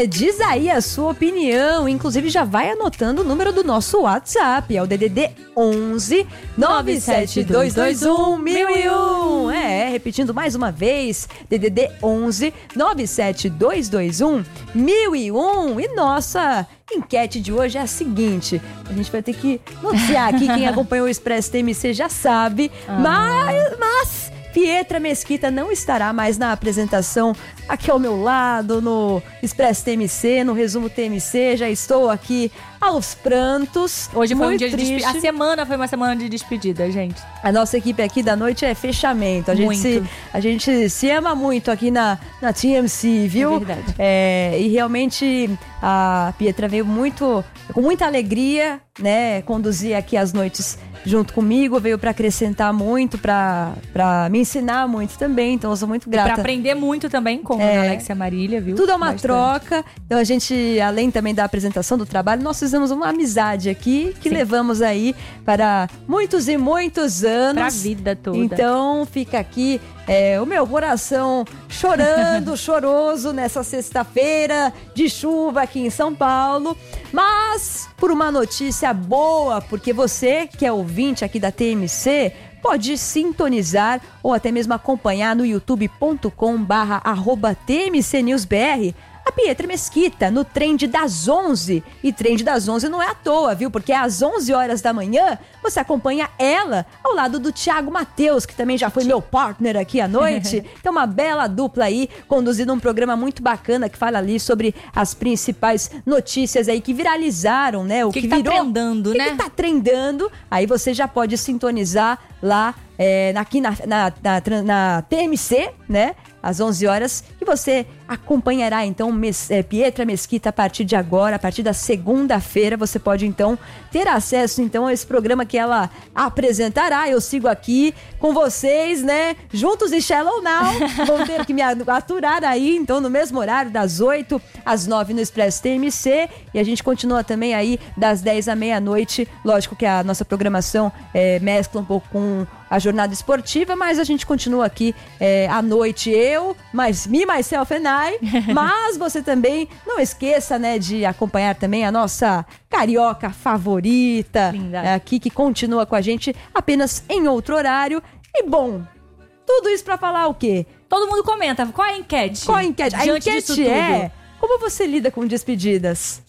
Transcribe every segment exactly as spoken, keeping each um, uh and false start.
É, diz aí a sua opinião. Inclusive, já vai anotando o número do nosso WhatsApp. É o D D D onze nove sete dois dois um mil e um. É, repetindo mais uma vez. D D D onze nove sete dois dois um mil e um. E nossa enquete de hoje é a seguinte. A gente vai ter que noticiar aqui. Quem acompanhou o Expresso T M C já sabe. Ah. Mas... mas Pietra Mesquita não estará mais na apresentação aqui ao meu lado, no Expresso T M C, no Resumo T M C. Já estou aqui aos prantos. Hoje foi muito um dia triste. de despedida. A semana foi uma semana de despedida, gente. A nossa equipe aqui da noite é fechamento. A gente, se, a gente se ama muito aqui na, na T M C, viu? É verdade. É, e realmente a Pietra veio muito, com muita alegria, né, conduzir aqui as noites junto comigo, veio para acrescentar muito, para me ensinar muito também, então eu sou muito grata. E pra aprender muito também com é, a Alexia Marília, viu? Tudo é uma Bastante. troca, então a gente, além também da apresentação do trabalho, nós fizemos uma amizade aqui, que Sim. levamos aí para muitos e muitos anos. Pra vida toda. Então fica aqui é, o meu coração chorando, choroso nessa sexta-feira de chuva aqui em São Paulo, mas por uma notícia boa, porque você que é ouvinte aqui da T M C pode sintonizar ou até mesmo acompanhar no youtube ponto com barra arroba T M C News B R a Pietra Mesquita no Trend das onze. E Trend das onze não é à toa, viu? Porque às onze horas da manhã você acompanha ela ao lado do Thiago Matheus, que também já foi meu partner aqui à noite. Então uma bela dupla aí, conduzindo um programa muito bacana que fala ali sobre as principais notícias aí que viralizaram, né? O que, que, que virou, tá trendando, que né? que tá trendando. Aí você já pode sintonizar lá é, aqui na, na, na, na T M C, né? Às onze horas, e você acompanhará então Mes, é, Pietra Mesquita a partir de agora, a partir da segunda-feira. Você pode então ter acesso então a esse programa que ela apresentará. Eu sigo aqui com vocês, né? Juntos e Shallow Now. Vão ter que me aturar aí, então, no mesmo horário, das oito às nove no Expresso T M C. E a gente continua também aí das dez à meia-noite. Lógico que a nossa programação é, mescla um pouco com a jornada esportiva, mas a gente continua aqui é, à noite, eu, mais me, myself and I. Mas você também não esqueça, né, de acompanhar também a nossa carioca favorita, é, aqui, que continua com a gente apenas em outro horário. E bom, tudo isso pra falar o quê? Todo mundo comenta, qual é a enquete? Qual a enquete? A Diante enquete é, como você lida com despedidas?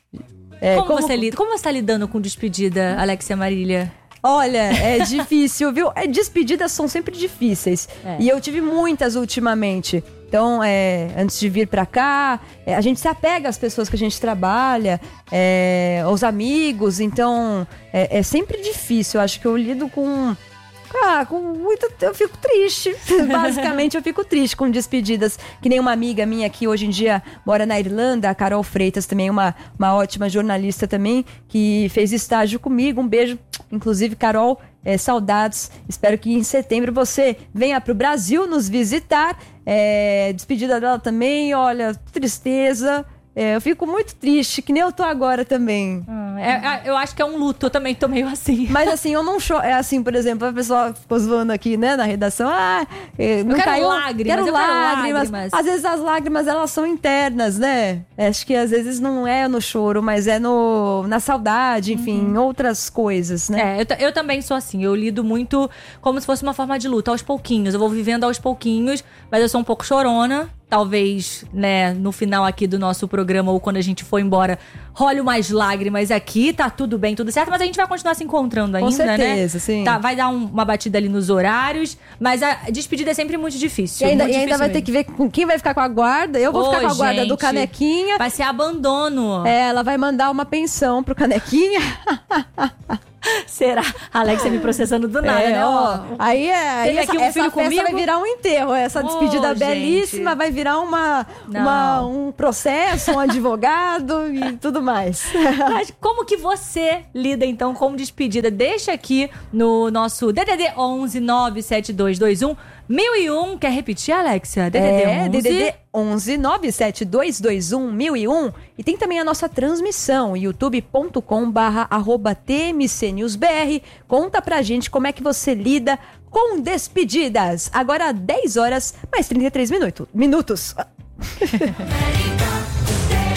É, como, como você lida? Como você tá lidando com despedida, Alexia Marília? Olha, é difícil, viu? É, despedidas são sempre difíceis. É. E eu tive muitas ultimamente. Então, é, antes de vir pra cá, é, a gente se apega às pessoas que a gente trabalha, é, aos amigos. Então, é, é sempre difícil. Eu acho que eu lido com... Ah, com muito... Eu fico triste. Basicamente, eu fico triste com despedidas. Que nem uma amiga minha que hoje em dia mora na Irlanda, a Carol Freitas, também uma, uma ótima jornalista também, que fez estágio comigo. Um beijo. Inclusive, Carol, é, saudades. Espero que em setembro você venha pro Brasil nos visitar. É, despedida dela também, olha, tristeza. É, eu fico muito triste, que nem eu tô agora também. Hum, é, é, eu acho que é um luto, eu também tô meio assim. Mas assim, eu não choro. É assim, por exemplo, a pessoa ficou zoando aqui, né, na redação. Ah, não eu quero caiu, lágrimas, quero eu lágrimas. quero lágrimas. Às vezes as lágrimas, elas são internas, né? Acho que às vezes não é no choro, mas é no, na saudade, enfim, uhum. outras coisas, né? É, eu, eu também sou assim. Eu lido muito como se fosse uma forma de luta, aos pouquinhos. Eu vou vivendo aos pouquinhos, mas eu sou um pouco chorona. Talvez, né, no final aqui do nosso programa ou quando a gente for embora, role umas lágrimas aqui, tá tudo bem, tudo certo, mas a gente vai continuar se encontrando ainda, Com certeza, né? sim. Tá, vai dar um, uma batida ali nos horários, mas a despedida é sempre muito difícil. E ainda, muito e ainda difícil vai mesmo. ter que ver com quem vai ficar com a guarda. Eu vou Ô, ficar com a guarda gente, do Canequinha. Vai ser abandono. É, ela vai mandar uma pensão pro Canequinha. Será? A Alexia me processando do nada, é, né? Ó, aí é, aí essa, aqui um essa filho festa comigo? vai virar um enterro. Essa despedida oh, belíssima gente. vai virar uma, uma, um processo, um advogado e tudo mais. Mas como que você lida, então, com despedida? Deixa aqui no nosso D D D onze nove sete dois dois um mil e um. Quer repetir, Alexia? D D D é, onze? D D D onze nove sete dois dois um mil e um. E tem também a nossa transmissão, youtube ponto com barra arroba T M C News B R. Conta pra gente como é que você lida com despedidas. Agora dez horas mais trinta e três minutos. Minutos.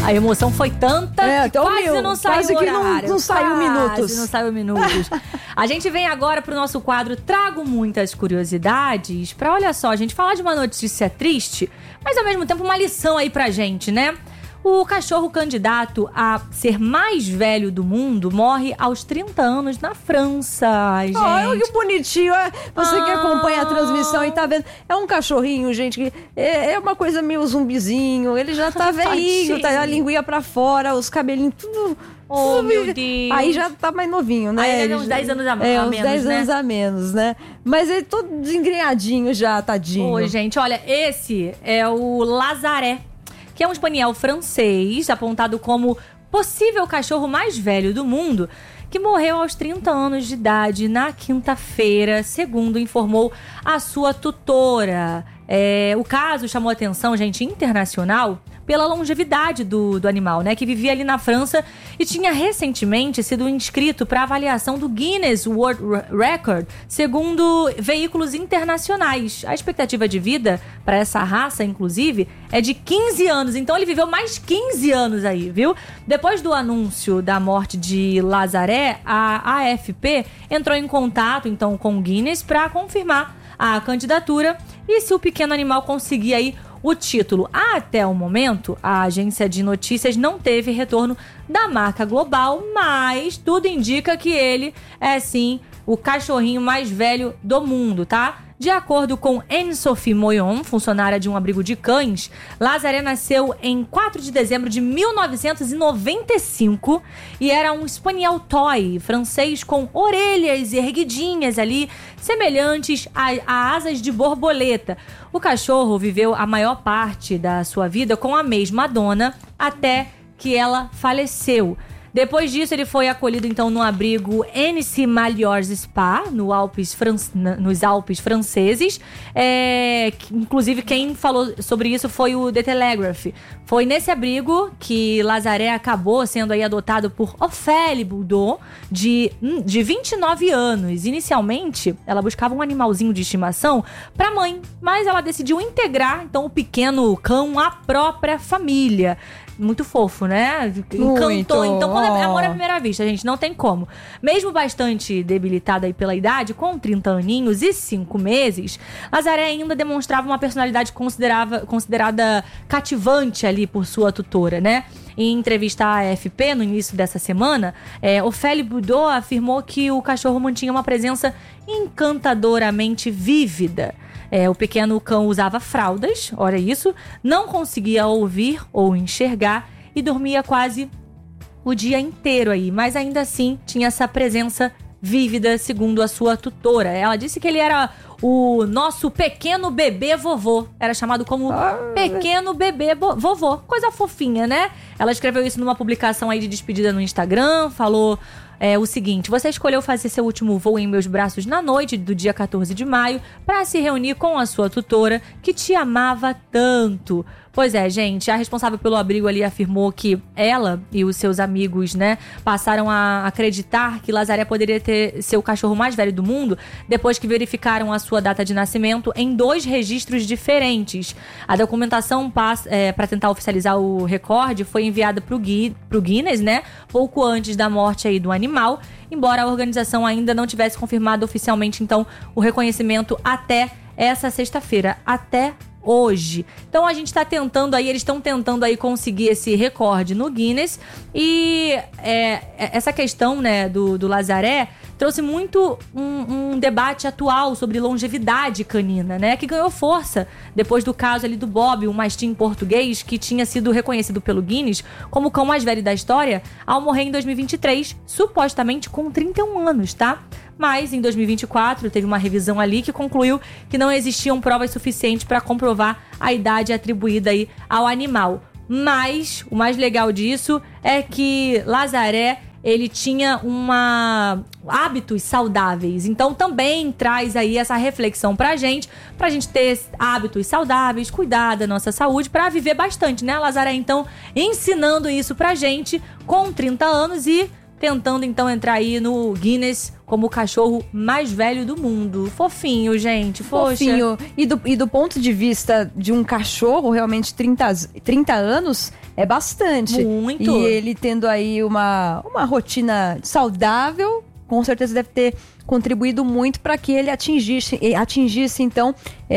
A emoção foi tanta É, que então, quase meu, não saiu quase que não- horário. não saiu Quase minutos. não saiu minutos. A gente vem agora pro nosso quadro Trago Muitas Curiosidades pra, olha só, a gente falar de uma notícia triste, mas ao mesmo tempo uma lição aí pra gente, né? O cachorro candidato a ser mais velho do mundo morre aos trinta anos na França. Ai, gente. Ai, que bonitinho. É, Você Ah. que acompanha a transmissão e tá vendo. É um cachorrinho, gente, que é, é uma coisa meio zumbizinho. Ele já tá velhinho, tá a linguinha pra fora, os cabelinhos tudo... Oh, tudo- meu Deus. Aí já tá mais novinho, né? Aí ele Ele é uns já- dez anos a- é, a uns menos, dez né? anos a menos, né? Mas ele todo desengrenhadinho já, tadinho. Oi, gente, olha, esse é o Lazaré, que é um spaniel francês, apontado como possível cachorro mais velho do mundo, que morreu aos trinta anos de idade na quinta-feira, segundo informou a sua tutora. É, o caso chamou atenção, gente, internacional, pela longevidade do, do animal, né? Que vivia ali na França e tinha recentemente sido inscrito para avaliação do Guinness World Record, segundo veículos internacionais. A expectativa de vida para essa raça, inclusive, é de quinze anos. Então ele viveu mais quinze anos aí, viu? Depois do anúncio da morte de Lazaré, a A F P entrou em contato, então, com o Guinness para confirmar a candidatura e se o pequeno animal conseguir aí o título. Até o momento, a agência de notícias não teve retorno da marca global, mas tudo indica que ele é, sim, o cachorrinho mais velho do mundo, tá? De acordo com Anne-Sophie Moyon, funcionária de um abrigo de cães, Lazaré nasceu em quatro de dezembro de mil novecentos e noventa e cinco e era um spaniel toy francês com orelhas erguidinhas ali, semelhantes a, a asas de borboleta. O cachorro viveu a maior parte da sua vida com a mesma dona até que ela faleceu. Depois disso, ele foi acolhido, então, no abrigo Annecy Malliors Spa, no Alpes fran... nos Alpes franceses. É... Inclusive, quem falou sobre isso foi o The Telegraph. Foi nesse abrigo que Lazaré acabou sendo aí adotado por Ophélie Boudot, de, de vinte e nove anos. Inicialmente, ela buscava um animalzinho de estimação para a mãe, mas ela decidiu integrar, então, o pequeno cão à própria família. Muito fofo, né? Encantou. Muito. Então, quando é Oh. amor à primeira vista, gente, não tem como. Mesmo bastante debilitada aí pela idade, com trinta aninhos e cinco meses, Lazaré ainda demonstrava uma personalidade considerava, considerada cativante ali por sua tutora, né? Em entrevista à A F P, no início dessa semana, é, Ophélie Boudot afirmou que o cachorro mantinha uma presença encantadoramente vívida. É, o pequeno cão usava fraldas, olha isso, não conseguia ouvir ou enxergar e dormia quase o dia inteiro aí, mas ainda assim tinha essa presença vívida, segundo a sua tutora. Ela disse que ele era o nosso pequeno bebê vovô, era chamado como pequeno bebê bo- vovô, coisa fofinha, né? Ela escreveu isso numa publicação aí de despedida no Instagram, falou... É o seguinte, você escolheu fazer seu último voo em meus braços na noite do dia quatorze de maio para se reunir com a sua tutora que te amava tanto. Pois é, gente, a responsável pelo abrigo ali afirmou que ela e os seus amigos, né, passaram a acreditar que Lazaré poderia ter ser o cachorro mais velho do mundo depois que verificaram a sua data de nascimento em dois registros diferentes. A documentação é, para tentar oficializar o recorde foi enviada para o Gui, pro Guinness, né, pouco antes da morte aí do animal, embora a organização ainda não tivesse confirmado oficialmente, então, o reconhecimento até essa sexta-feira, até hoje. Então a gente tá tentando aí, eles estão tentando aí conseguir esse recorde no Guinness e é, essa questão, né, do, do Lazaré trouxe muito um, um debate atual sobre longevidade canina, né, que ganhou força depois do caso ali do Bob, um mastim português que tinha sido reconhecido pelo Guinness como o cão mais velho da história ao morrer em dois mil e vinte e três, supostamente com trinta e um anos, tá? Mas em dois mil e vinte e quatro teve uma revisão ali que concluiu que não existiam provas suficientes para comprovar a idade atribuída aí ao animal. Mas o mais legal disso é que Lazaré, ele tinha uma hábitos saudáveis. Então também traz aí essa reflexão pra gente, pra gente ter hábitos saudáveis, cuidar da nossa saúde, pra viver bastante, né? Lazaré, então, ensinando isso pra gente com trinta anos e tentando então entrar aí no Guinness como o cachorro mais velho do mundo. Fofinho, gente, poxa. Fofinho. E do, e do ponto de vista de um cachorro, realmente trinta, trinta anos é bastante. Muito. E ele tendo aí uma, uma rotina saudável, com certeza deve ter contribuído muito para que ele atingisse, atingisse então,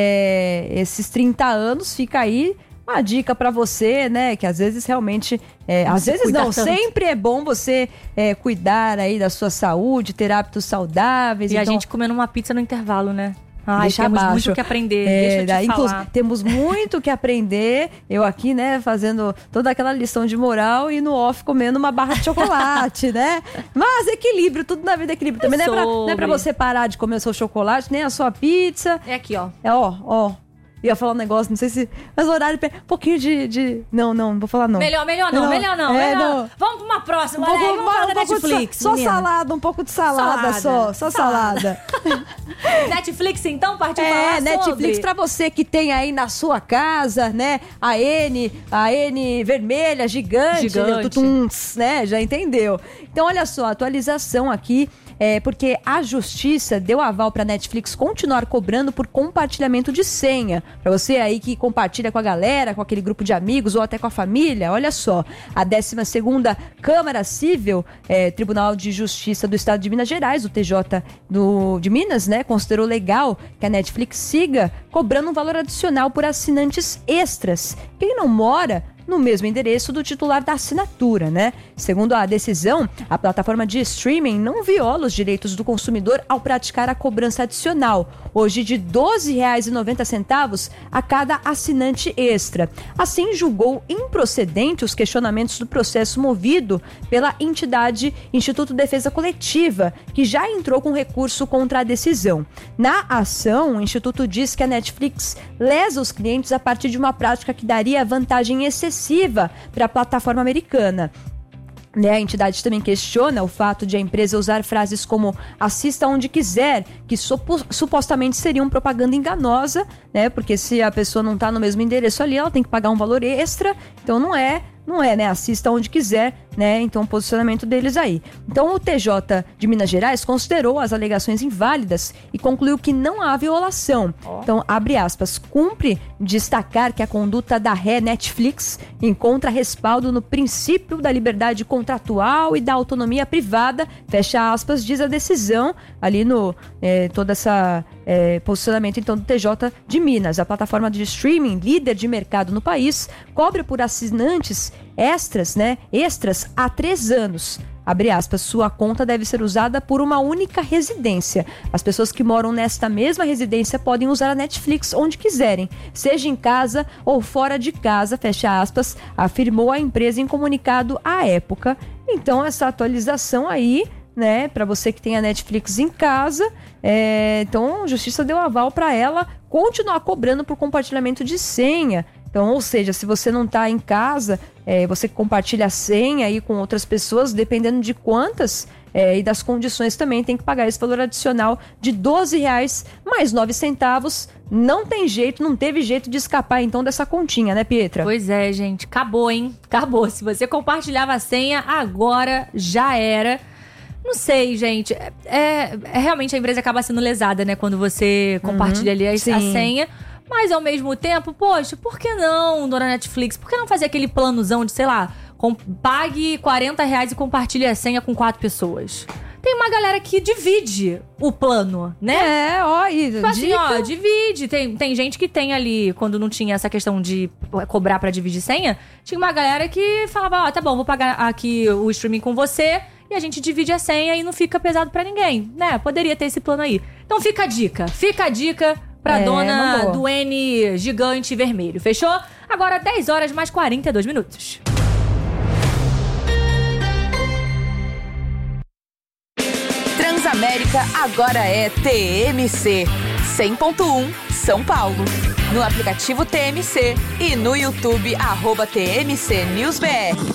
é, esses trinta anos. Fica aí uma dica para você, né? Que às vezes realmente, é, às vezes não, tanto. Sempre é bom você é, cuidar aí da sua saúde, ter hábitos saudáveis. E então, a gente comendo uma pizza no intervalo, né? Ai, deixa temos abaixo. muito o que aprender, é, deixa eu te daí, falar. Temos muito o que aprender. Eu aqui, né, fazendo toda aquela lição de moral e no off comendo uma barra de chocolate, né? Mas equilíbrio, tudo na vida é equilíbrio. Também não é, pra, não é pra você parar de comer o seu chocolate, nem a sua pizza. É aqui, ó. É, ó, ó. Ia falar um negócio, não sei se... Mas o horário... Um pouquinho de... de... Não, não, não vou falar não. Melhor, melhor não, melhor não. É, melhor não. não. Vamos pra uma próxima, um pouco, né? Vamos falar da Netflix, Só menina. salada, um pouco de salada, salada. só. Só salada. salada. Netflix, então, partiu é, falar Netflix sobre... pra você que tem aí na sua casa, né? A N, a N vermelha, gigante. Gigante. Né? Tutuns, né? Já entendeu. Então, olha só, atualização aqui. É porque a justiça deu aval para a Netflix continuar cobrando por compartilhamento de senha. Para você aí que compartilha com a galera, com aquele grupo de amigos ou até com a família, olha só. A décima segunda Câmara Civil, é, Tribunal de Justiça do Estado de Minas Gerais, o T J do, de Minas, né, considerou legal que a Netflix siga cobrando um valor adicional por assinantes extras. Quem não mora no mesmo endereço do titular da assinatura, né? Segundo a decisão, a plataforma de streaming não viola os direitos do consumidor ao praticar a cobrança adicional, hoje de doze reais e noventa centavos a cada assinante extra. Assim, julgou improcedente os questionamentos do processo movido pela entidade Instituto de Defesa Coletiva, que já entrou com recurso contra a decisão. Na ação, o Instituto diz que a Netflix lesa os clientes a partir de uma prática que daria vantagem excessiva para a plataforma americana. Né, a entidade também questiona o fato de a empresa usar frases como assista onde quiser, que supo, supostamente seriam propaganda enganosa, né? Porque se a pessoa não está no mesmo endereço ali, ela tem que pagar um valor extra, então não é, não é, né? Assista onde quiser, né? Então o posicionamento deles aí. Então o T J de Minas Gerais considerou as alegações inválidas e concluiu que não há violação. Oh. Então, abre aspas, cumpre destacar que a conduta da ré Netflix encontra respaldo no princípio da liberdade contratual e da autonomia privada, fecha aspas, diz a decisão ali no é, toda essa é, posicionamento então do T J de Minas. A plataforma de streaming, líder de mercado no país, cobra por assinantes extras, né, extras há três anos. Abre aspas, sua conta deve ser usada por uma única residência. As pessoas que moram nesta mesma residência podem usar a Netflix onde quiserem, seja em casa ou fora de casa, fecha aspas, afirmou a empresa em comunicado à época. Então, essa atualização aí, né, para você que tem a Netflix em casa, é, então a justiça deu aval para ela continuar cobrando por compartilhamento de senha. Então, ou seja, se você não está em casa, é, você compartilha a senha aí com outras pessoas, dependendo de quantas é, e das condições também, tem que pagar esse valor adicional de doze reais mais nove centavos. Não tem jeito, não teve jeito de escapar então dessa continha, né, Pietra? Pois é, gente, acabou, hein? Acabou. Se você compartilhava a senha, agora já era. Não sei, gente. É, é, é realmente a empresa acaba sendo lesada, né? Quando você compartilha uhum, ali a, a sim. senha. Mas ao mesmo tempo, poxa, por que não, dona Netflix? Por que não fazer aquele planozão de, sei lá, com, pague quarenta reais e compartilhe a senha com quatro pessoas? Tem uma galera que divide o plano, né? É, ó, e tipo assim, ó, divide. Tem, tem gente que tem ali, quando não tinha essa questão de cobrar pra dividir senha, tinha uma galera que falava, ó, tá bom, vou pagar aqui o streaming com você e a gente divide a senha e não fica pesado pra ninguém, né? Poderia ter esse plano aí. Então fica a dica, fica a dica pra é, dona do N gigante vermelho, fechou? Agora dez horas mais quarenta e dois minutos. Transamérica agora é T M C cem ponto um São Paulo. No aplicativo T M C e no YouTube arroba T M C News B R.